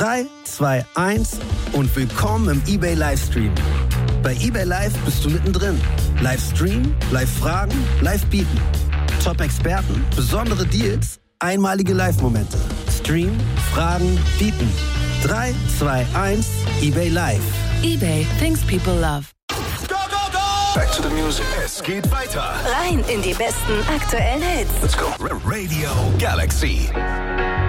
3, 2, 1 und willkommen im eBay Livestream. Bei eBay Live bist du mittendrin. Live streamen, live fragen, live bieten. Top-Experten, besondere Deals, einmalige Live-Momente. Stream, fragen, bieten. 3, 2, 1, eBay Live. eBay, things people love. Go, go, go! Back to the music. Es geht weiter. Rein in die besten aktuellen Hits. Let's go. Radio Galaxy.